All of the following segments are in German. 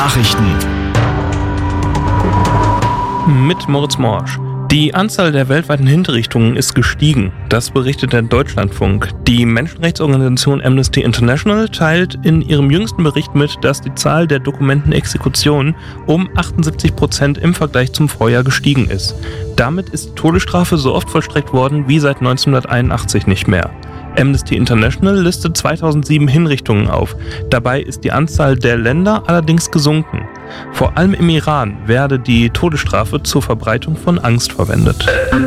Nachrichten mit Moritz Morsch. Die Anzahl der weltweiten Hinrichtungen ist gestiegen. Das berichtet der Deutschlandfunk. Die Menschenrechtsorganisation Amnesty International teilt in ihrem jüngsten Bericht mit, dass die Zahl der Dokumentenexekutionen um 78% im Vergleich zum Vorjahr gestiegen ist. Damit ist die Todesstrafe so oft vollstreckt worden wie seit 1981 nicht mehr. Amnesty International listet 2007 Hinrichtungen auf. Dabei ist die Anzahl der Länder allerdings gesunken. Vor allem im Iran werde die Todesstrafe zur Verbreitung von Angst verwendet.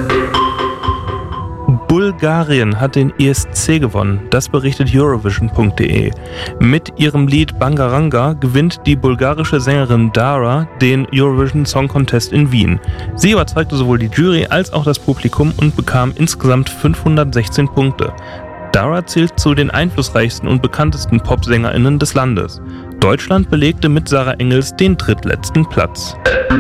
Bulgarien hat den ESC gewonnen, das berichtet Eurovision.de. Mit ihrem Lied Bangaranga gewinnt die bulgarische Sängerin Dara den Eurovision Song Contest in Wien. Sie überzeugte sowohl die Jury als auch das Publikum und bekam insgesamt 516 Punkte. Dara zählt zu den einflussreichsten und bekanntesten PopsängerInnen des Landes. Deutschland belegte mit Sarah Engels den drittletzten Platz.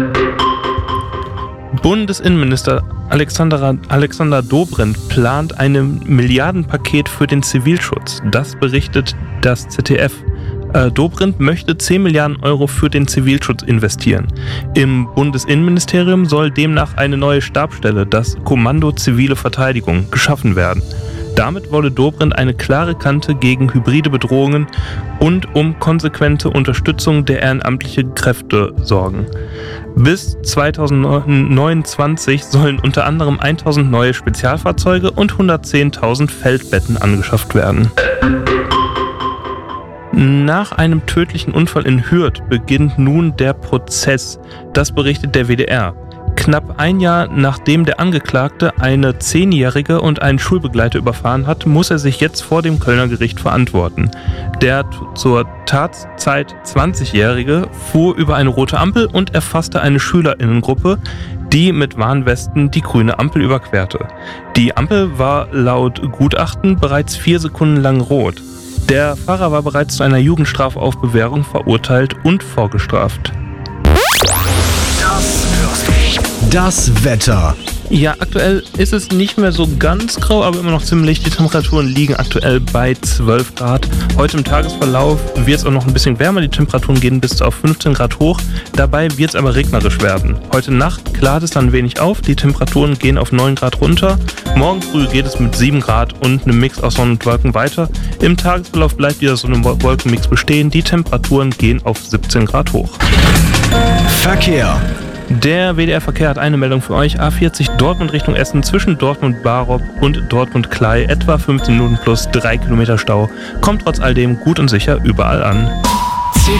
Bundesinnenminister Alexander Dobrindt plant ein Milliardenpaket für den Zivilschutz. Das berichtet das ZDF. Dobrindt möchte 10 Milliarden Euro für den Zivilschutz investieren. Im Bundesinnenministerium soll demnach eine neue Stabsstelle, das Kommando Zivile Verteidigung, geschaffen werden. Damit wolle Dobrindt eine klare Kante gegen hybride Bedrohungen und um konsequente Unterstützung der ehrenamtlichen Kräfte sorgen. Bis 2029 sollen unter anderem 1000 neue Spezialfahrzeuge und 110.000 Feldbetten angeschafft werden. Nach einem tödlichen Unfall in Hürth beginnt nun der Prozess. Das berichtet der WDR. Knapp ein Jahr nachdem der Angeklagte eine 10-Jährige und einen Schulbegleiter überfahren hat, muss er sich jetzt vor dem Kölner Gericht verantworten. Der zur Tatzeit 20-Jährige fuhr über eine rote Ampel und erfasste eine SchülerInnengruppe, die mit Warnwesten die grüne Ampel überquerte. Die Ampel war laut Gutachten bereits 4 Sekunden lang rot. Der Fahrer war bereits zu einer Jugendstrafaufbewährung verurteilt und vorgestraft. Das Wetter. Ja, aktuell ist es nicht mehr so ganz grau, aber immer noch ziemlich. Die Temperaturen liegen aktuell bei 12 Grad. Heute im Tagesverlauf wird es auch noch ein bisschen wärmer. Die Temperaturen gehen bis auf 15 Grad hoch. Dabei wird es aber regnerisch werden. Heute Nacht klart es dann ein wenig auf. Die Temperaturen gehen auf 9 Grad runter. Morgen früh geht es mit 7 Grad und einem Mix aus Sonne und Wolken weiter. Im Tagesverlauf bleibt dieser Sonne- und Wolkenmix bestehen. Die Temperaturen gehen auf 17 Grad hoch. Verkehr. Der WDR-Verkehr hat eine Meldung für euch. A40 Dortmund Richtung Essen zwischen Dortmund-Barop und Dortmund-Klei etwa 15 Minuten plus 3 Kilometer Stau. Kommt trotz all dem gut und sicher überall an.